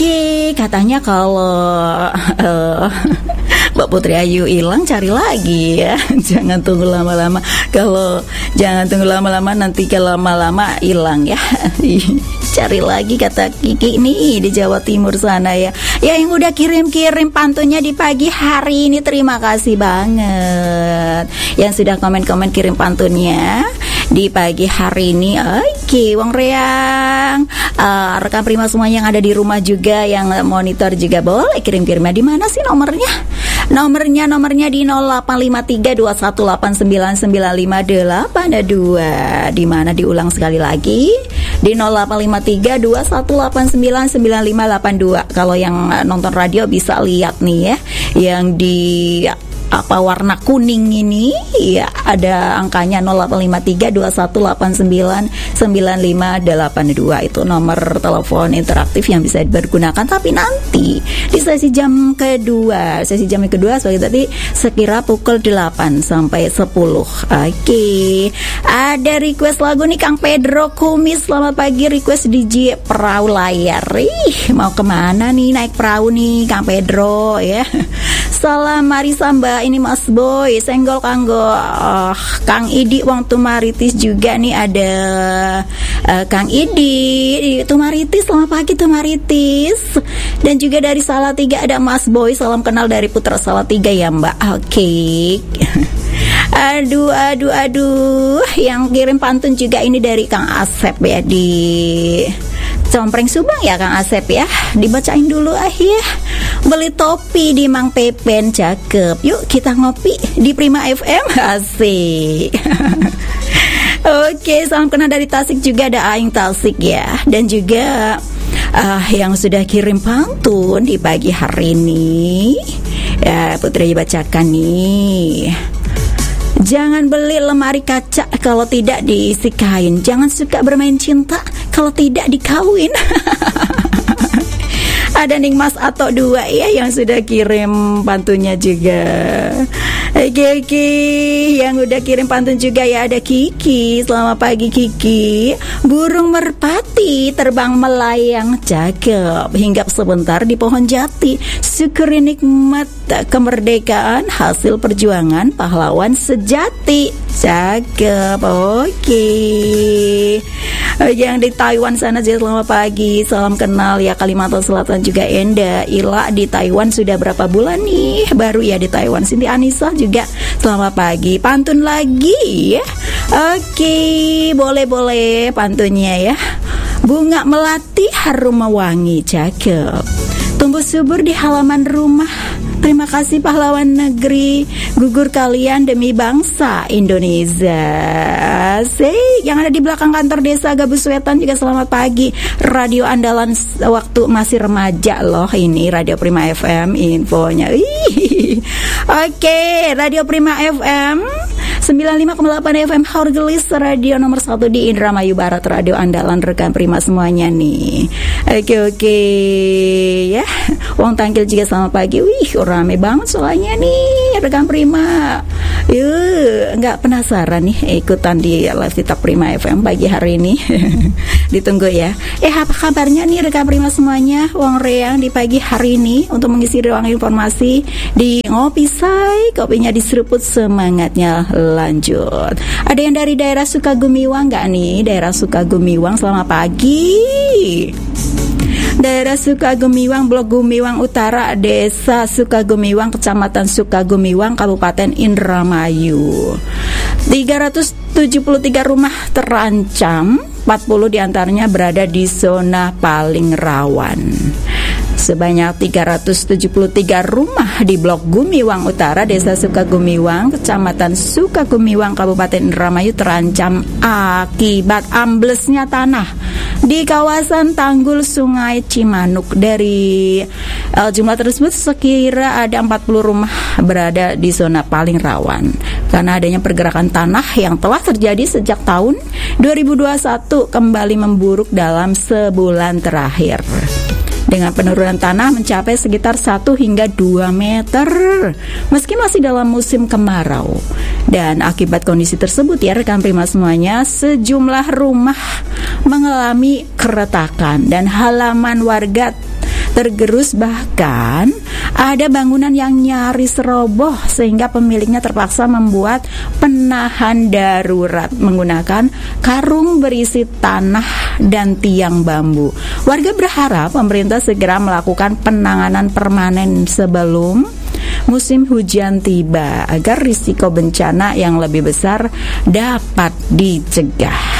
Oke, katanya kalau Mbak Putri Ayu hilang, cari lagi ya. Jangan tunggu lama-lama. Jangan tunggu lama-lama, nanti kalau lama-lama hilang ya. Cari lagi kata Kiki nih di Jawa Timur sana ya. Ya yang udah kirim-kirim pantunnya di pagi hari ini, terima kasih banget. Yang sudah komen-komen kirim pantunnya di pagi hari ini. Oke, Wong Reang, rekan Prima semua yang ada di rumah juga, yang monitor juga boleh kirim-kirimnya. Di mana sih nomornya? Nomornya di 085321899582. Di mana, diulang sekali lagi, di 085321899582. Kalau yang nonton radio bisa lihat nih ya, yang di warna kuning ini ya, ada angkanya 085321899582. Itu nomor telepon interaktif yang bisa dipergunakan. Tapi nanti di sesi jam kedua seperti tadi, sekira pukul 8 sampai 10. Oke. Ada request lagu nih, Kang Pedro Kumis. Selamat pagi, request DJ Perahu Layar. Mau kemana nih naik perahu nih Kang Pedro ya? Salam mari samba, ini Mas Boy senggol kanggo Kang Idi Wong Tumaritis juga nih, ada Kang Idi Tumaritis. Selamat pagi Tumaritis. Dan juga dari Salatiga ada Mas Boy, salam kenal dari Putra Salatiga ya Mbak. Oke. Aduh, yang kirim pantun juga ini dari Kang Asep ya, di Compreng Subang ya Kang Asep ya. Dibacain dulu ya. Beli topi di Mang Pepen, cakep. Yuk kita ngopi di Prima FM, asik. Oke, salam kenal dari Tasik juga, ada Aing Tasik ya. Dan juga yang sudah kirim pantun di pagi hari ini ya, Putri bacakan nih. Jangan beli lemari kaca kalau tidak diisi kain. Jangan suka bermain cinta kalau tidak dikawin. Ada Ningmas atau dua ya yang sudah kirim pantunnya juga. Oke, yang udah kirim pantun juga ya, ada Kiki. Selamat pagi Kiki. Burung merpati terbang melayang, cakep, hinggap sebentar di pohon jati. Syukuri nikmat kemerdekaan, hasil perjuangan pahlawan sejati, cakep. Oke. Yang di Taiwan sana juga selamat pagi, salam kenal ya. Kalimantan Selatan juga Enda Ila di Taiwan sudah berapa bulan nih baru ya di Taiwan. Sinti Anissa juga selamat pagi. Pantun lagi ya. Oke, boleh pantunnya ya. Bunga melati harum mewangi, cakep, tumbuh subur di halaman rumah. Terima kasih pahlawan negeri, gugur kalian demi bangsa Indonesia. Asik. Yang ada di belakang kantor desa Gabus Wetan juga selamat pagi. Radio andalan waktu masih remaja loh ini, Radio Prima FM infonya. Oke, Radio Prima FM 95,8 FM Horgelis, radio nomor 1 di Indramayu Barat, radio andalan rekan Prima semuanya nih. Oke ya. Wong Tangkil juga selamat pagi. Wih, rame banget soalnya nih rekan Prima. Nggak penasaran nih ikutan di live Tita Prima FM pagi hari ini? Ditunggu ya. Apa kabarnya nih rekan Prima semuanya? Wong Reang di pagi hari ini untuk mengisi ruang informasi di Ngopi Say, kopinya diseruput, semangatnya lanjut. Ada yang dari daerah Sukagumiwang nggak nih? Daerah Sukagumiwang selamat pagi. Daerah Sukagumiwang, Blok Gumiwang Utara, Desa Sukagumiwang, Kecamatan Sukagumiwang, Kabupaten Indramayu. 373 rumah terancam, 40 diantaranya berada di zona paling rawan. Sebanyak 373 rumah di Blok Gumiwang Utara, Desa Sukagumiwang, Kecamatan Sukagumiwang, Kabupaten Indramayu terancam akibat amblesnya tanah di kawasan Tanggul Sungai Cimanuk. Dari jumlah tersebut sekira ada 40 rumah berada di zona paling rawan karena adanya pergerakan tanah yang telah terjadi sejak tahun 2021 kembali memburuk dalam sebulan terakhir, dengan penurunan tanah mencapai sekitar 1 hingga 2 meter meski masih dalam musim kemarau. Dan akibat kondisi tersebut ya rekan Prima semuanya, sejumlah rumah mengalami keretakan dan halaman warga tergerus, bahkan ada bangunan yang nyaris roboh sehingga pemiliknya terpaksa membuat penahan darurat menggunakan karung berisi tanah dan tiang bambu. Warga berharap pemerintah segera melakukan penanganan permanen sebelum musim hujan tiba agar risiko bencana yang lebih besar dapat dicegah.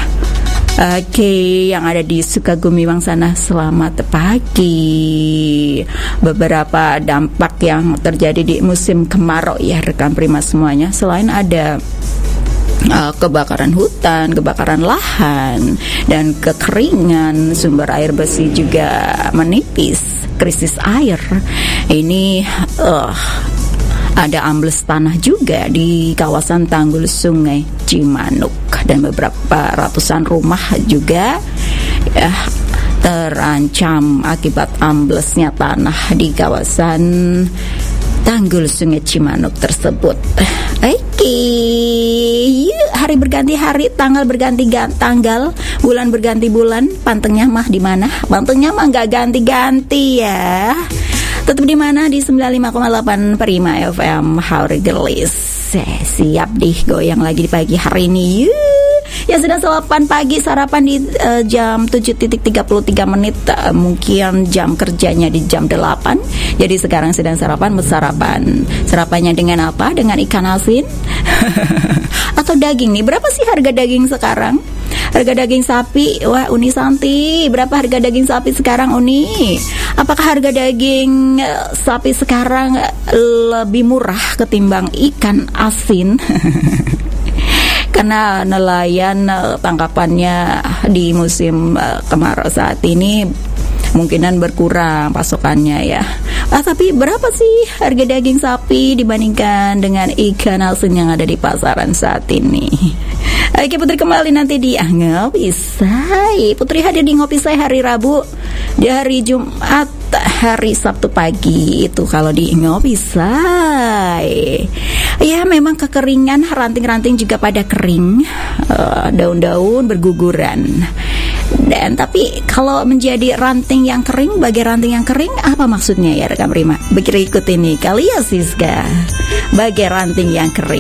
Oke, yang ada di Sukabumi Wangsana, selamat pagi. Beberapa dampak yang terjadi di musim kemarau ya rekan Prima semuanya, selain ada kebakaran hutan, kebakaran lahan, dan kekeringan, sumber air bersih juga menipis, krisis air. Ini ada ambles tanah juga di kawasan tanggul Sungai Cimanuk, dan beberapa ratusan rumah juga terancam akibat amblesnya tanah di kawasan tanggul Sungai Cimanuk tersebut. Oke, hari berganti hari, tanggal berganti tanggal, bulan berganti bulan, pantengnya mah di mana? Pantengnya mah nggak ganti-ganti ya. Tetap di mana? Di 95,8 Prima FM Haurgelis. Siap deh goyang lagi di pagi hari ini. Ya sedang sarapan pagi, sarapan di jam 7.33 menit, mungkin jam kerjanya di jam 8. Jadi sekarang sedang sarapan. Sarapannya dengan apa? Dengan ikan asin atau daging nih? Berapa sih harga daging sekarang? Harga daging sapi, wah Uni Santi, berapa harga daging sapi sekarang Uni? Apakah harga daging sapi sekarang lebih murah ketimbang ikan asin? Karena nelayan tangkapannya di musim kemarau saat ini kemungkinan berkurang pasokannya ya. Tapi berapa sih harga daging sapi dibandingkan dengan ikan asin yang ada di pasaran saat ini? Oke, Putri kembali nanti di Ngopi Say. Putri hadir di Ngopi Say hari Rabu, di hari Jumat, hari Sabtu pagi. Itu kalau di Ngopi Say. Ya memang kekeringan, ranting-ranting juga pada kering, daun-daun berguguran. Dan tapi kalau menjadi ranting yang kering, bagai ranting yang kering, apa maksudnya ya rekan Prima? Berikut ini kali ya Siska, bagai ranting yang kering.